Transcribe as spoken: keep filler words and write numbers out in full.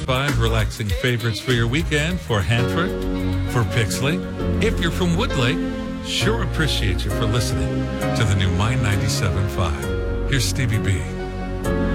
Five relaxing favorites for your weekend for Hanford, for Pixley. If you're from Woodlake, sure appreciate you for listening to the new Mind ninety-seven point five. Here's Stevie B.